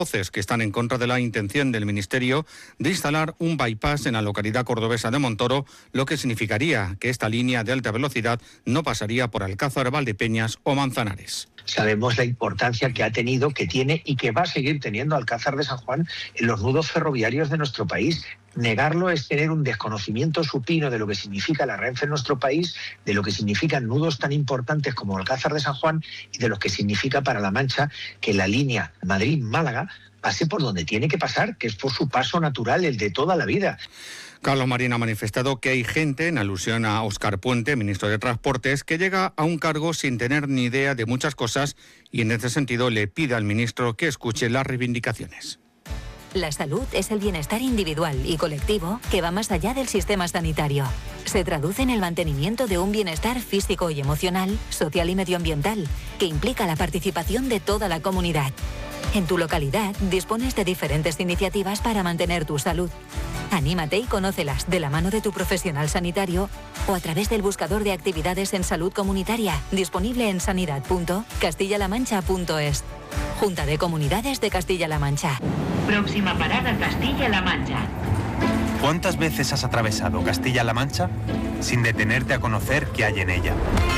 Voces que están en contra de la intención del Ministerio de instalar un bypass en la localidad cordobesa de Montoro, lo que significaría que esta línea de alta velocidad no pasaría por Alcázar, Valdepeñas o Manzanares. Sabemos la importancia que ha tenido, que tiene y que va a seguir teniendo Alcázar de San Juan en los nudos ferroviarios de nuestro país. Negarlo es tener un desconocimiento supino de lo que significa la Renfe en nuestro país, de lo que significan nudos tan importantes como Alcázar de San Juan y de lo que significa para La Mancha que la línea Madrid-Málaga pase por donde tiene que pasar, que es por su paso natural, el de toda la vida. Carlos Marín ha manifestado que hay gente, en alusión a Óscar Puente, ministro de Transportes, que llega a un cargo sin tener ni idea de muchas cosas y en ese sentido le pide al ministro que escuche las reivindicaciones. La salud es el bienestar individual y colectivo que va más allá del sistema sanitario. Se traduce en el mantenimiento de un bienestar físico y emocional, social y medioambiental, que implica la participación de toda la comunidad. En tu localidad dispones de diferentes iniciativas para mantener tu salud. Anímate y conócelas de la mano de tu profesional sanitario o a través del buscador de actividades en salud comunitaria, disponible en sanidad.castillalamancha.es. Junta de Comunidades de Castilla-La Mancha. Próxima parada, Castilla-La Mancha. ¿Cuántas veces has atravesado Castilla-La Mancha sin detenerte a conocer qué hay en ella?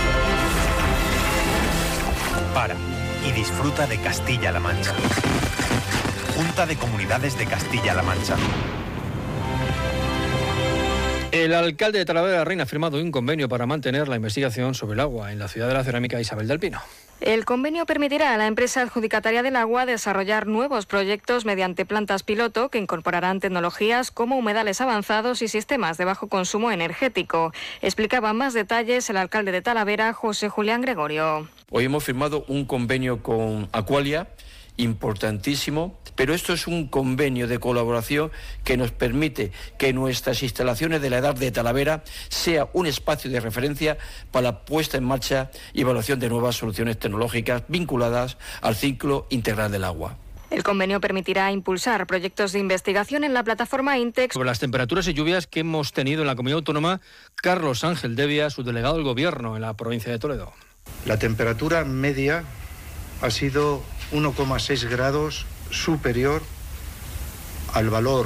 Para y disfruta de Castilla-La Mancha. Junta de Comunidades de Castilla-La Mancha. El alcalde de Talavera de la Reina ha firmado un convenio para mantener la investigación sobre el agua en la ciudad de la cerámica Isabel del Pino. El convenio permitirá a la empresa adjudicataria del agua desarrollar nuevos proyectos mediante plantas piloto que incorporarán tecnologías como humedales avanzados y sistemas de bajo consumo energético. Explicaba más detalles el alcalde de Talavera, José Julián Gregorio. Hoy hemos firmado un convenio con Aqualia, importantísimo, pero esto es un convenio de colaboración que nos permite que nuestras instalaciones de la edad de Talavera sea un espacio de referencia para la puesta en marcha y evaluación de nuevas soluciones tecnológicas vinculadas al ciclo integral del agua. El convenio permitirá impulsar proyectos de investigación en la plataforma INTEX. Sobre las temperaturas y lluvias que hemos tenido en la comunidad autónoma, Carlos Ángel Devia, subdelegado del Gobierno en la provincia de Toledo. La temperatura media ha sido 1,6 grados superior al valor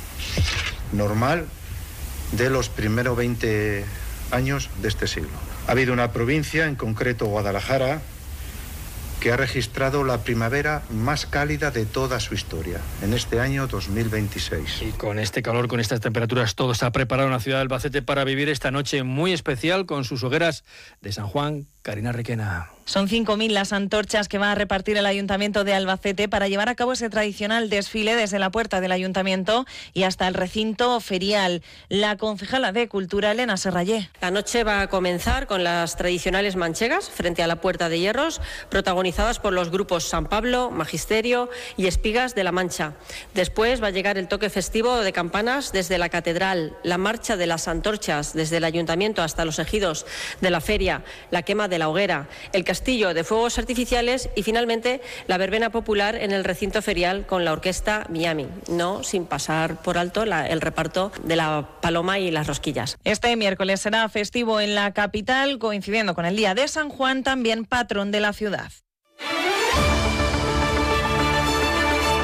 normal de los primeros 20 años de este siglo. Ha habido una provincia, en concreto Guadalajara, que ha registrado la primavera más cálida de toda su historia, en este año 2026. Y con este calor, con estas temperaturas, todo se ha preparado en la ciudad de Albacete para vivir esta noche muy especial con sus hogueras de San Juan. Karina Requena. Son 5.000 las antorchas que va a repartir el Ayuntamiento de Albacete para llevar a cabo ese tradicional desfile desde la puerta del Ayuntamiento y hasta el recinto ferial. La concejala de Cultura, Elena Serrallé. La noche va a comenzar con las tradicionales manchegas frente a la Puerta de Hierros, protagonizadas por los grupos San Pablo, Magisterio y Espigas de la Mancha. Después va a llegar el toque festivo de campanas desde la Catedral, la marcha de las antorchas desde el Ayuntamiento hasta los ejidos de la feria, la quema de la hoguera, el castillo de fuegos artificiales y finalmente la verbena popular en el recinto ferial con la orquesta Miami, no sin pasar por alto el reparto de la paloma y las rosquillas. Este miércoles será festivo en la capital, coincidiendo con el Día de San Juan, también patrón de la ciudad.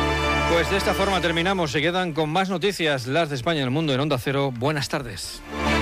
Pues de esta forma terminamos. Se quedan con más noticias, las de España y el mundo en Onda Cero. Buenas tardes.